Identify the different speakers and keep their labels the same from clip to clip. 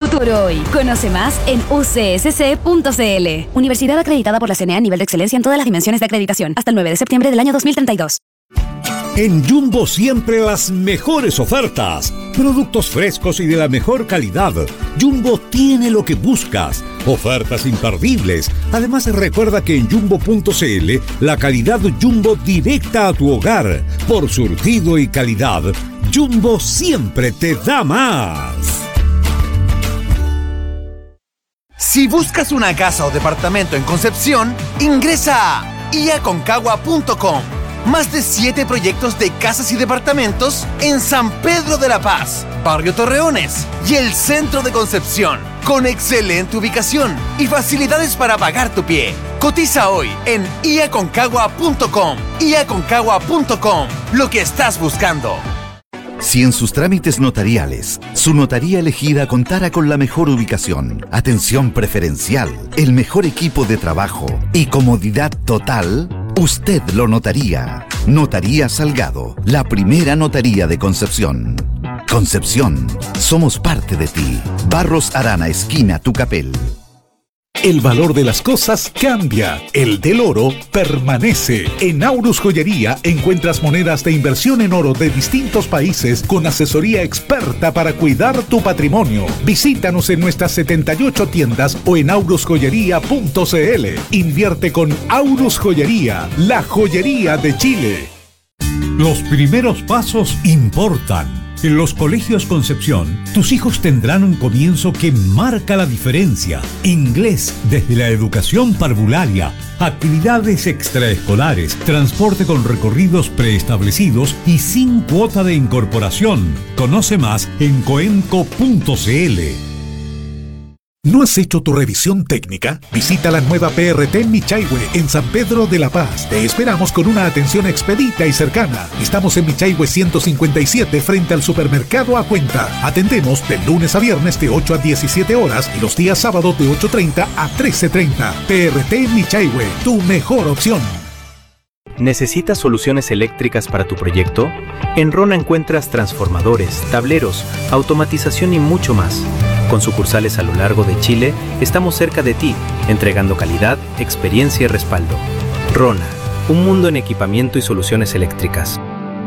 Speaker 1: futuro hoy. Conoce más en ucsc.cl. Universidad acreditada por la CNA a nivel de excelencia en todas las dimensiones de acreditación. Hasta el 9 de septiembre del año 2032.
Speaker 2: En Jumbo siempre las mejores ofertas. Productos frescos y de la mejor calidad. Jumbo tiene lo que buscas. Ofertas imperdibles. Además, recuerda que en Jumbo.cl la calidad Jumbo directa a tu hogar. Por surtido y calidad, Jumbo siempre te da más.
Speaker 3: Si buscas una casa o departamento en Concepción, ingresa a iaconcagua.com. Más de 7 proyectos de casas y departamentos en San Pedro de la Paz, Barrio Torreones y el centro de Concepción, con excelente ubicación y facilidades para pagar tu pie. Cotiza hoy en iaconcagua.com. iaconcagua.com, lo que estás buscando.
Speaker 4: Si en sus trámites notariales, su notaría elegida contara con la mejor ubicación, atención preferencial, el mejor equipo de trabajo y comodidad total, usted lo notaría. Notaría Salgado, la primera notaría de Concepción. Concepción, somos parte de ti. Barros Arana, esquina Tucapel.
Speaker 5: El valor de las cosas cambia, el del oro permanece. En Aurus Joyería encuentras monedas de inversión en oro de distintos países con asesoría experta para cuidar tu patrimonio. Visítanos en nuestras 78 tiendas o en aurusjoyería.cl. Invierte con Aurus Joyería, la joyería de Chile.
Speaker 2: Los primeros pasos importan. En los colegios Concepción, tus hijos tendrán un comienzo que marca la diferencia. Inglés desde la educación parvularia, actividades extraescolares, transporte con recorridos preestablecidos y sin cuota de incorporación. Conoce más en coenco.cl.
Speaker 5: ¿No has hecho tu revisión técnica? Visita la nueva PRT en Michaihue, en San Pedro de la Paz. Te esperamos con una atención expedita y cercana. Estamos en Michaihue 157 frente al supermercado A Cuenta. Atendemos de lunes a viernes de 8 a 17 horas y los días sábados de 8:30 a 13:30. PRT en Michaihue, tu mejor opción.
Speaker 6: ¿Necesitas soluciones eléctricas para tu proyecto? En Rona encuentras transformadores, tableros, automatización y mucho más. Con sucursales a lo largo de Chile, estamos cerca de ti, entregando calidad, experiencia y respaldo. Rona, un mundo en equipamiento y soluciones eléctricas.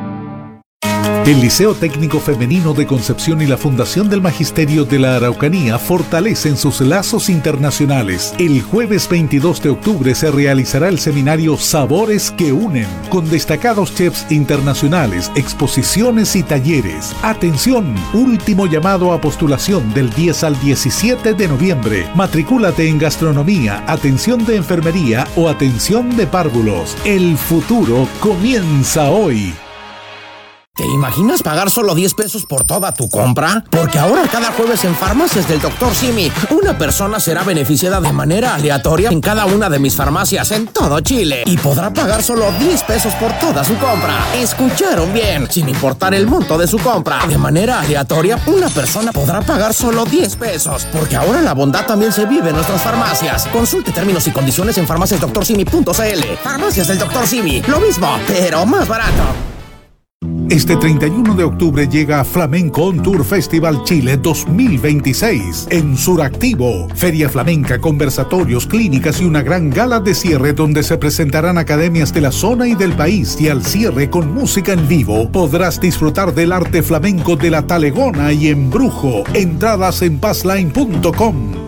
Speaker 5: El Liceo Técnico Femenino de Concepción y la Fundación del Magisterio de la Araucanía fortalecen sus lazos internacionales. El jueves 22 de octubre se realizará el seminario Sabores que Unen, con destacados chefs internacionales, exposiciones y talleres. Atención, último llamado a postulación del 10 al 17 de noviembre. Matricúlate en gastronomía, atención de enfermería o atención de párvulos. El futuro comienza hoy.
Speaker 7: ¿Te imaginas pagar solo 10 pesos por toda tu compra? Porque ahora cada jueves en Farmacias del Dr. Simi, una persona será beneficiada de manera aleatoria en cada una de mis farmacias en todo Chile y podrá pagar solo 10 pesos por toda su compra. ¿Escucharon bien? Sin importar el monto de su compra, de manera aleatoria, una persona podrá pagar solo 10 pesos. Porque ahora la bondad también se vive en nuestras farmacias. Consulte términos y condiciones en farmaciasdrsimi.cl. Farmacias del Dr. Simi, lo mismo, pero más barato.
Speaker 5: Este 31 de octubre llega Flamenco On Tour Festival Chile 2026 en Suractivo. Feria flamenca, conversatorios, clínicas y una gran gala de cierre donde se presentarán academias de la zona y del país, y al cierre con música en vivo podrás disfrutar del arte flamenco de la talegona y embrujo. Entradas en passline.com.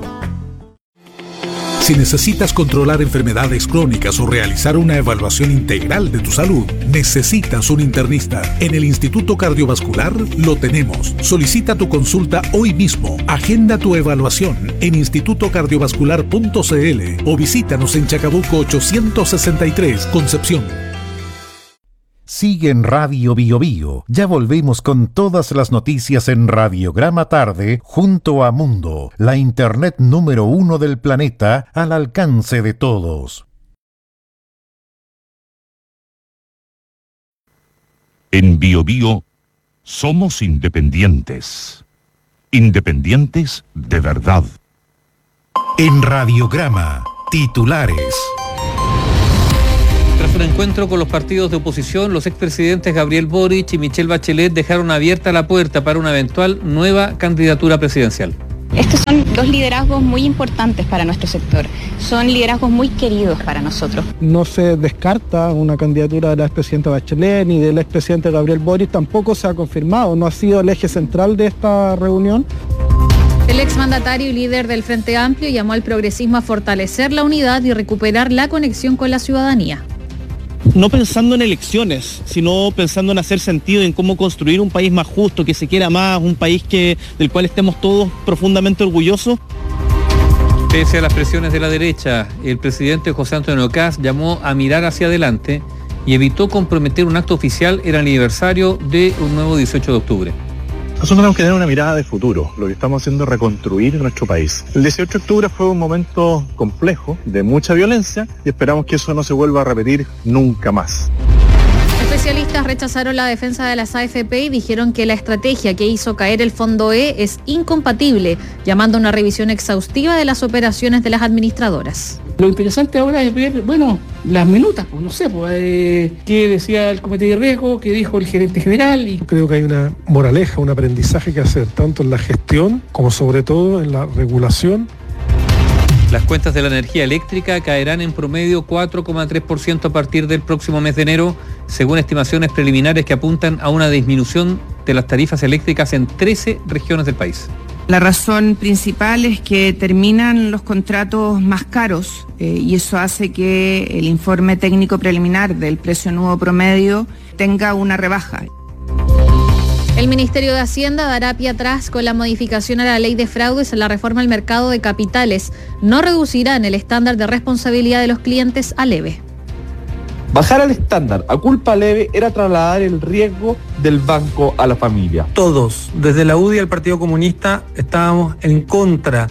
Speaker 5: Si necesitas controlar enfermedades crónicas o realizar una evaluación integral de tu salud, necesitas un internista. En el Instituto Cardiovascular lo tenemos. Solicita tu consulta hoy mismo. Agenda tu evaluación en institutocardiovascular.cl o visítanos en Chacabuco 863, Concepción.
Speaker 8: Sigue en Radio Bio Bio. Ya volvemos con todas las noticias en Radiograma Tarde junto a Mundo, la internet número 1 del planeta al alcance de todos.
Speaker 9: En Bio Bio somos independientes. Independientes de verdad.
Speaker 8: En Radiograma, titulares.
Speaker 10: Tras un encuentro con los partidos de oposición, los expresidentes Gabriel Boric y Michelle Bachelet dejaron abierta la puerta para una eventual nueva candidatura presidencial.
Speaker 11: Estos son dos liderazgos muy importantes para nuestro sector, son liderazgos muy queridos para nosotros.
Speaker 12: No se descarta una candidatura de la expresidenta Bachelet ni del expresidente Gabriel Boric, tampoco se ha confirmado, no ha sido el eje central de esta reunión.
Speaker 13: El exmandatario y líder del Frente Amplio llamó al progresismo a fortalecer la unidad y recuperar la conexión con la ciudadanía.
Speaker 14: No pensando en elecciones, sino pensando en hacer sentido, en cómo construir un país más justo, que se quiera más, un país del cual estemos todos profundamente orgullosos.
Speaker 10: Pese a las presiones de la derecha, el presidente José Antonio Kast llamó a mirar hacia adelante y evitó comprometer un acto oficial en el aniversario de un nuevo 18 de octubre.
Speaker 15: Nosotros tenemos que tener una mirada de futuro. Lo que estamos haciendo es reconstruir nuestro país. El 18 de octubre fue un momento complejo, de mucha violencia, y esperamos que eso no se vuelva a repetir nunca más.
Speaker 13: Especialistas rechazaron la defensa de las AFP y dijeron que la estrategia que hizo caer el Fondo E es incompatible, llamando a una revisión exhaustiva de las operaciones de las administradoras.
Speaker 16: Lo interesante ahora es ver, las minutas, no sé, qué decía el comité de riesgo, qué dijo el gerente general.
Speaker 12: Y creo que hay una moraleja, un aprendizaje que hacer, tanto en la gestión como sobre todo en la regulación.
Speaker 10: Las cuentas de la energía eléctrica caerán en promedio 4,3% a partir del próximo mes de enero, según estimaciones preliminares que apuntan a una disminución de las tarifas eléctricas en 13 regiones del país.
Speaker 17: La razón principal es que terminan los contratos más caros y eso hace que el informe técnico preliminar del precio nuevo promedio tenga una rebaja.
Speaker 13: El Ministerio de Hacienda dará pie atrás con la modificación a la ley de fraudes en la reforma al mercado de capitales. No reducirán el estándar de responsabilidad de los clientes a leve.
Speaker 18: Bajar al estándar a culpa leve era trasladar el riesgo del banco a la familia.
Speaker 19: Todos, desde la UDI al Partido Comunista, estábamos en contra.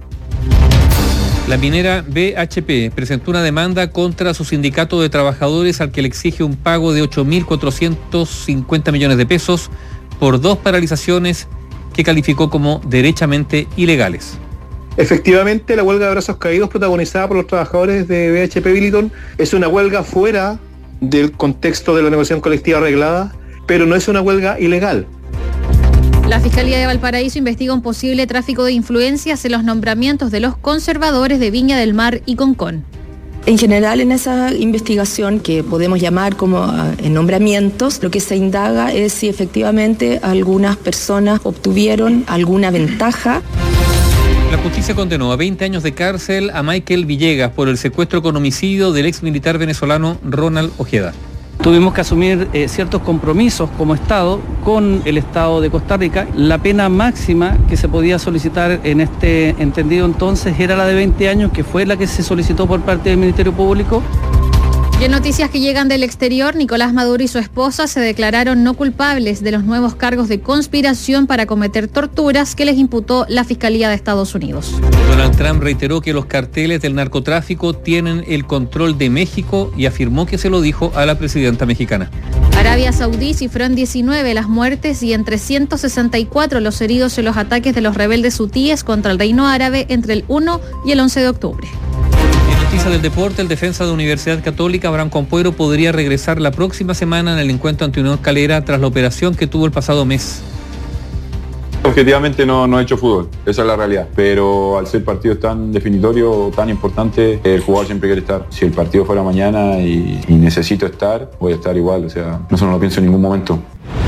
Speaker 10: La minera BHP presentó una demanda contra su sindicato de trabajadores al que le exige un pago de 8.450 millones de pesos por 2 paralizaciones que calificó como derechamente ilegales.
Speaker 20: Efectivamente, la huelga de brazos caídos protagonizada por los trabajadores de BHP Billiton es una huelga fuera del contexto de la negociación colectiva arreglada, pero no es una huelga ilegal.
Speaker 13: La Fiscalía de Valparaíso investiga un posible tráfico de influencias en los nombramientos de los conservadores de Viña del Mar y Concón.
Speaker 21: En general, en esa investigación que podemos llamar como nombramientos, lo que se indaga es si efectivamente algunas personas obtuvieron alguna ventaja.
Speaker 10: La justicia condenó a 20 años de cárcel a Michael Villegas por el secuestro con homicidio del ex militar venezolano Ronald Ojeda.
Speaker 14: Tuvimos que asumir ciertos compromisos como Estado con el Estado de Costa Rica. La pena máxima que se podía solicitar en este entendido entonces era la de 20 años, que fue la que se solicitó por parte del Ministerio Público.
Speaker 13: Y en noticias que llegan del exterior, Nicolás Maduro y su esposa se declararon no culpables de los nuevos cargos de conspiración para cometer torturas que les imputó la Fiscalía de Estados Unidos.
Speaker 10: Donald Trump reiteró que los carteles del narcotráfico tienen el control de México y afirmó que se lo dijo a la presidenta mexicana.
Speaker 13: Arabia Saudí cifró en 19 las muertes y en 364 los heridos en los ataques de los rebeldes hutíes contra el Reino Árabe entre el 1 y el 11 de octubre.
Speaker 10: Noticia del deporte, el defensa de Universidad Católica, Abraham Compuero, podría regresar la próxima semana en el encuentro ante Unión Calera tras la operación que tuvo el pasado mes.
Speaker 22: Objetivamente no he hecho fútbol, esa es la realidad, pero al ser partidos tan definitorios, tan importantes, el jugador siempre quiere estar. Si el partido fuera mañana y necesito estar, voy a estar igual, o sea, eso no lo pienso en ningún momento.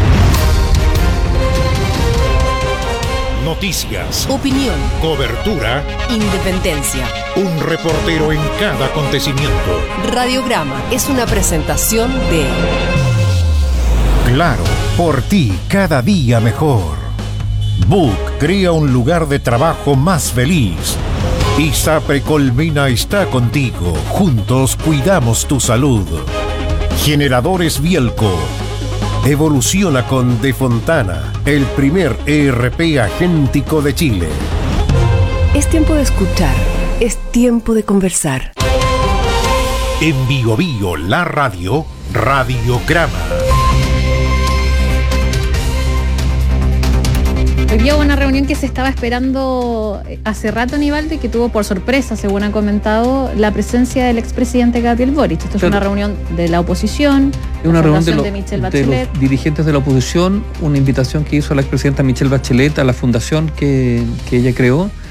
Speaker 8: Noticias,
Speaker 23: opinión,
Speaker 8: cobertura,
Speaker 23: independencia.
Speaker 8: Un reportero en cada acontecimiento.
Speaker 23: Radiograma es una presentación de
Speaker 8: Claro, por ti cada día mejor. Book crea un lugar de trabajo más feliz. ISAPRE Colmena está contigo. Juntos cuidamos tu salud. Generadores Bielco. Evoluciona con De Fontana, el primer ERP agéntico de Chile.
Speaker 23: Es tiempo de escuchar, es tiempo de conversar.
Speaker 8: En Bio Bio, la radio, Radiograma.
Speaker 13: Hoy día hubo una reunión que se estaba esperando hace rato, Aníbaldo, y que tuvo por sorpresa, según ha comentado, la presencia del expresidente Gabriel Boric. Esto es una reunión de la oposición,
Speaker 10: es una reunión
Speaker 13: de Michelle Bachelet,
Speaker 10: de los dirigentes de la oposición, una invitación que hizo la expresidenta Michelle Bachelet a la fundación que ella creó,